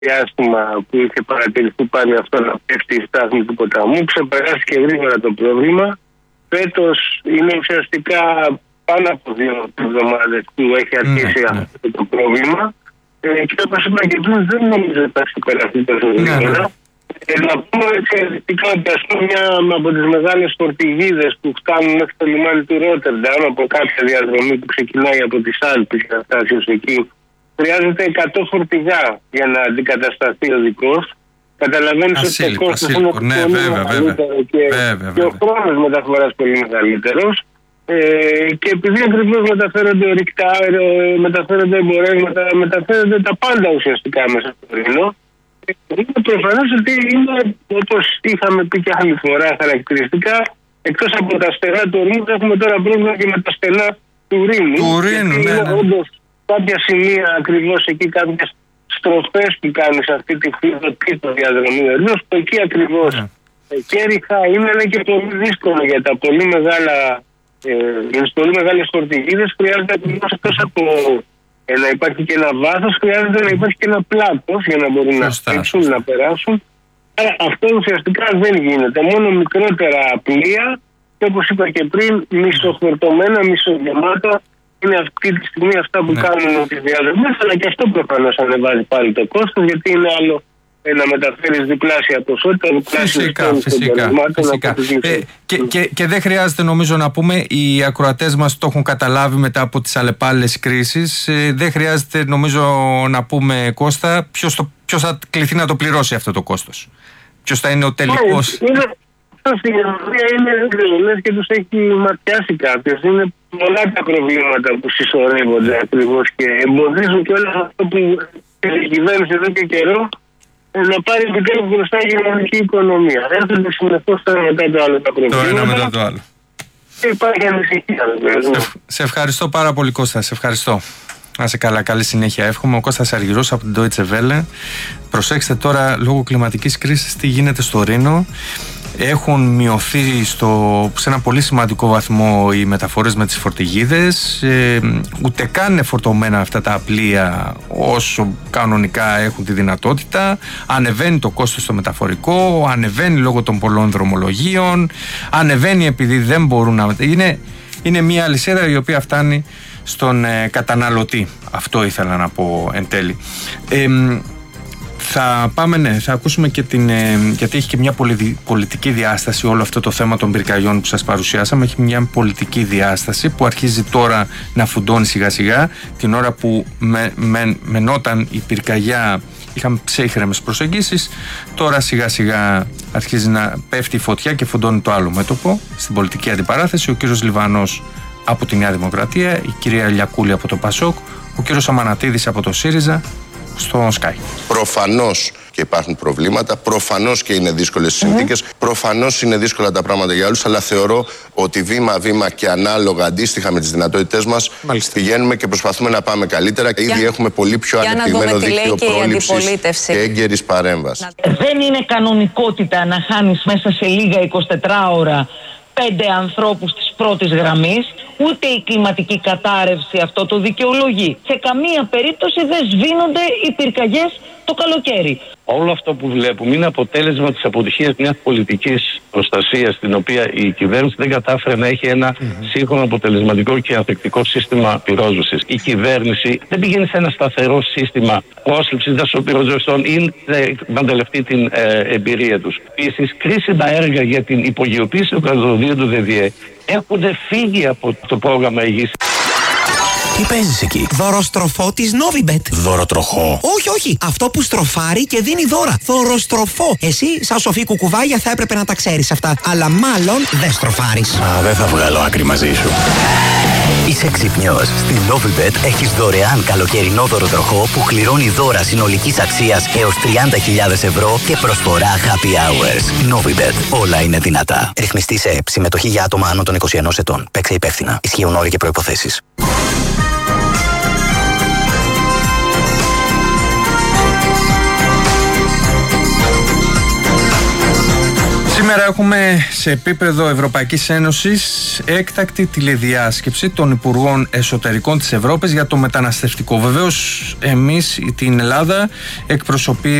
διάστημα που είχε παρατηρηθεί πάλι αυτό να πέφτει η στάθμη του ποταμού. Ξεπεράστηκε γρήγορα το πρόβλημα. Φέτος είναι ουσιαστικά πάνω από 2 εβδομάδες που έχει αρχίσει αυτό το πρόβλημα. Και όπως είπα και πριν, δεν νομίζω ότι θα ξεπεραστεί τόσο γρήγορα. Να πούμε εξαιρετικά ότι μια από τις μεγάλες φορτηγίδες που φτάνουν μέχρι το λιμάνι του Ρότερνταμ από κάποια διαδρομή που ξεκινάει από τις Άλπεις και να φτάσει ως εκεί, χρειάζεται 100 φορτηγά για να αντικατασταθεί ο δικός. Καταλαβαίνεις ότι το κόστος είναι πολύ μεγαλύτερο και ο χρόνος μεταφοράς πολύ μεγαλύτερος. Και επειδή ακριβώς μεταφέρονται ορυκτά, μεταφέρονται εμπορεύματα, μεταφέρονται τα πάντα ουσιαστικά μέσα στο Ρήνο. Είναι προφανώς ότι είναι, όπως είχαμε πει και άλλη φορά χαρακτηριστικά, εκτός από τα στενά του ορμού, έχουμε τώρα πρόβλημα και με τα στενά του Ρήνου. Είναι όντως κάποια σημεία ακριβώς εκεί, κάποιες στροφές που κάνει σε αυτή τη φύλλο διαδρομή ορμού, που εκεί ακριβώς και ριχά είναι και πολύ δύσκολο για τα πολύ μεγάλα. Για τις πολύ μεγάλες φορτηγίδες χρειάζεται ακριβώς εκτός από να υπάρχει και ένα βάθος, χρειάζεται να υπάρχει και ένα πλάτος για να μπορούν να στρίψουν, να περάσουν. Άρα αυτό ουσιαστικά δεν γίνεται. Μόνο μικρότερα πλοία και όπως είπα και πριν, μισοφορτωμένα, μισογεμάτα είναι αυτή τη στιγμή αυτά που κάνουν τις διαδρομές, αλλά και αυτό προφανώς ανεβάζει πάλι το κόστος, γιατί είναι άλλο να μεταφέρεις διπλάσια ποσότητα, φυσικά. Και δεν χρειάζεται, νομίζω, να πούμε, οι ακροατές μας το έχουν καταλάβει μετά από τις αλλεπάλληλες κρίσεις. Δεν χρειάζεται, νομίζω, να πούμε, Κώστα, ποιος θα κληθεί να το πληρώσει αυτό το κόστος. Ποιος θα είναι ο τελικός. Στην Γερμανία είναι και τους έχει ματιάσει κάποιος. Είναι πολλά τα προβλήματα που συσσωρεύονται ακριβώς και εμποδίζουν και όλο αυτό που η κυβέρνηση εδώ και καιρό να πάρει επιτέλους μπροστά η γερμανική οικονομία. Έρχονται συνεχώς τώρα μετά το άλλο τα προβλήματα. Το ένα μετά το άλλο. Και υπάρχει ανησυχία. Σε ευχαριστώ πάρα πολύ, Κώστα. Σε ευχαριστώ. Να είσαι καλά, καλή συνέχεια. Εύχομαι. Ο Κώστας Αργυρός από την Deutsche Welle. Προσέξτε τώρα, λόγω κλιματικής κρίσης, τι γίνεται στο Ρήνο. Έχουν μειωθεί σε ένα πολύ σημαντικό βαθμό οι μεταφορές με τις φορτηγίδες. Ούτε καν είναι φορτωμένα αυτά τα πλοία όσο κανονικά έχουν τη δυνατότητα. Ανεβαίνει το κόστος στο μεταφορικό, ανεβαίνει λόγω των πολλών δρομολογίων, ανεβαίνει επειδή δεν μπορούν να... Είναι μια αλυσίδα η οποία φτάνει στον καταναλωτή. Αυτό ήθελα να πω εν τέλει. Θα πάμε, θα ακούσουμε και γιατί έχει και μια πολιτική διάσταση όλο αυτό το θέμα των πυρκαγιών που σας παρουσιάσαμε. Έχει μια πολιτική διάσταση που αρχίζει τώρα να φουντώνει σιγά σιγά. Την ώρα που μενόταν η πυρκαγιά, είχαμε ψύχρεμες προσεγγίσεις. Τώρα σιγά σιγά αρχίζει να πέφτει η φωτιά και φουντώνει το άλλο μέτωπο στην πολιτική αντιπαράθεση. Ο κύριος Λιβανός από τη Νέα Δημοκρατία, η κυρία Λιακούλη από το ΠΑΣΟΚ, ο κύριος Αμανατίδης από το ΣΥΡΙΖΑ στο Sky. Προφανώς και υπάρχουν προβλήματα, προφανώς και είναι δύσκολες συνθήκες, προφανώς είναι δύσκολα τα πράγματα για όλους, αλλά θεωρώ ότι βήμα-βήμα και ανάλογα, αντίστοιχα με τις δυνατότητές μας, πηγαίνουμε και προσπαθούμε να πάμε καλύτερα. Ήδη έχουμε πολύ πιο ανεπτυγμένο δίκτυο πρόληψης και έγκαιρης παρέμβασης. Δεν είναι κανονικότητα να χάνεις μέσα σε λίγα 24 ώρα 5 ανθρώπους της πρώτης γραμμής, ούτε η κλιματική κατάρρευση αυτό το δικαιολογεί. Σε καμία περίπτωση δεν σβήνονται οι πυρκαγιές το καλοκαίρι. Όλο αυτό που βλέπουμε είναι αποτέλεσμα της αποτυχίας μιας πολιτικής προστασίας, την οποία η κυβέρνηση δεν κατάφερε να έχει ένα σύγχρονο, αποτελεσματικό και ανθεκτικό σύστημα πυρόσβεσης. Η κυβέρνηση δεν πηγαίνει σε ένα σταθερό σύστημα πρόσληψης δασοπυροσβεστών ή να αντελευτεί την εμπειρία τους. Επίσης, κρίσιμα έργα για την υπογειοποίηση του κρατοδοτήριου του ΔΔΕ έχουν φύγει από το πρόγραμμα υγείας. Τι παίζεις εκεί? Δωροστροφό της Novibet. Δωροτροχό? Όχι. Αυτό που στροφάρει και δίνει δώρα. Δωροστροφό. Εσύ, σαν σοφή κουκουβάγια, θα έπρεπε να τα ξέρεις αυτά. Αλλά μάλλον δεν στροφάρεις. Δεν θα βγάλω άκρη μαζί σου. Είσαι ξυπνιός. Στην Novibet έχεις δωρεάν καλοκαιρινό δωροτροχό που κληρώνει δώρα συνολικής αξίας έως 30.000 ευρώ και προσφορά happy hours. Novibet. Όλα είναι δυνατά. Ρυθμιστή σε ΕΠ. Συμμετοχή για άτομα άνω των 21 ετών. Παίξε υπεύθυνα. Ισχύουν όροι και προϋποθέσεις. Σήμερα έχουμε σε επίπεδο Ευρωπαϊκής Ένωσης έκτακτη τηλεδιάσκεψη των Υπουργών Εσωτερικών της Ευρώπης για το μεταναστευτικό. Βεβαίως εμείς την Ελλάδα εκπροσωπεί